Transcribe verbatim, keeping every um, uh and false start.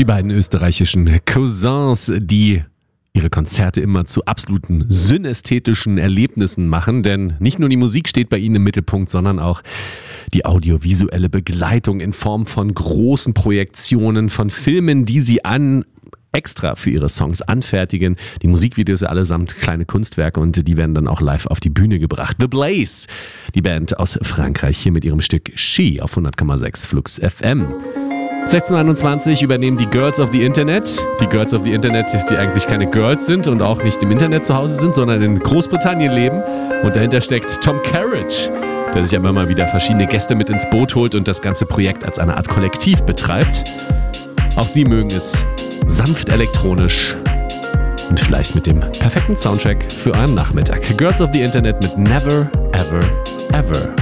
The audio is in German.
Die beiden österreichischen Cousins, die ihre Konzerte immer zu absoluten synästhetischen Erlebnissen machen, denn nicht nur die Musik steht bei ihnen im Mittelpunkt, sondern auch die audiovisuelle Begleitung in Form von großen Projektionen, von Filmen, die sie an extra für ihre Songs anfertigen. Die Musikvideos sind allesamt kleine Kunstwerke und die werden dann auch live auf die Bühne gebracht. The Blaze, die Band aus Frankreich, hier mit ihrem Stück She auf hundert Komma sechs Flux F M. sechzehn Uhr einundzwanzig übernehmen die Girls of the Internet. Die Girls of the Internet, die eigentlich keine Girls sind und auch nicht im Internet zu Hause sind, sondern in Großbritannien leben. Und dahinter steckt Tom Carriage, der sich immer mal wieder verschiedene Gäste mit ins Boot holt und das ganze Projekt als eine Art Kollektiv betreibt. Auch sie mögen es sanft elektronisch und vielleicht mit dem perfekten Soundtrack für einen Nachmittag. Girls of the Internet mit Never, Ever, Ever.